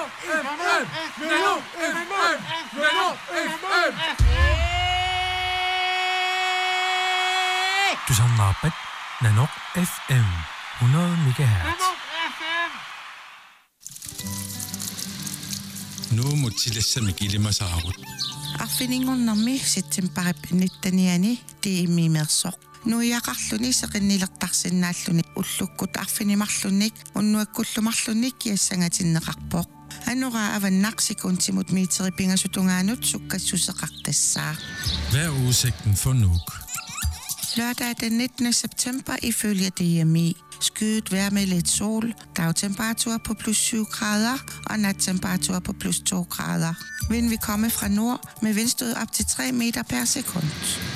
Du samarbejder Nanok FM 100 MHz. Nu må tillægge Mikili saarut. Arfiningunnarmi sittimparippinittaniani tiimimersoq nuiaqarluni seqinnilertarsinnaalluni ullukkut arfinimarlunnik unnuakkullumarlunnik kiassangatinnеқарпоq anura avannaqsikuntimut miiteripingasutungaanut sukkassuseqartassaa. Hvad er udsigten for Nuuk? Lørdag den 19. september ifølge DMI. Skyet vejr med lidt sol, dagtemperatur på plus 7 grader og nattemperatur på plus 2 grader. Vind vil komme fra nord med vindstød op til 3 meter per sekund.